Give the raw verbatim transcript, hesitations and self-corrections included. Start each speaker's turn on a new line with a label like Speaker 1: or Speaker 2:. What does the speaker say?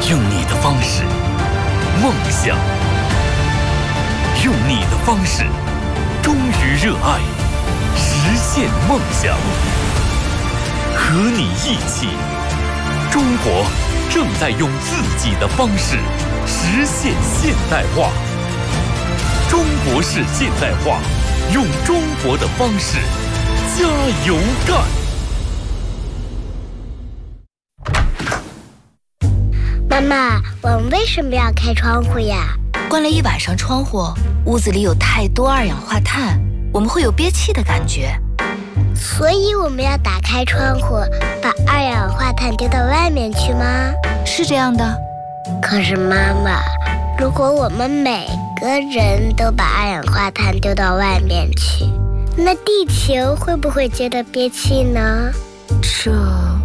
Speaker 1: 用你的方式梦想，用你的方式忠于热爱，实现梦想。和你一起，中国正在用自己的方式实现现代化。中国式现代化，用中国的方式加油干！
Speaker 2: 妈妈，我们为什么要开窗户呀？
Speaker 3: 关了一晚上窗户，屋子里有太多二氧化碳，我们会有憋气的感觉。
Speaker 2: 所以我们要打开窗户，把二氧化碳丢到外面去吗？
Speaker 3: 是这样的。
Speaker 2: 可是妈妈，如果我们每个人都把二氧化碳丢到外面去，那地球会不会觉得憋气呢？
Speaker 3: 这